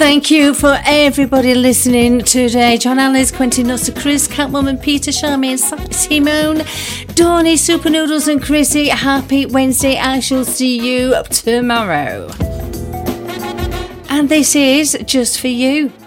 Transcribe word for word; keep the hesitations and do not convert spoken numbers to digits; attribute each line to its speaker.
Speaker 1: Thank you for everybody listening today. John Alice, Quentin Nutter, Chris, Catwoman, Peter, Charmaine, Simone, Donny, Super Noodles and Chrissy. Happy Wednesday. I shall see you tomorrow. And this is Just For You.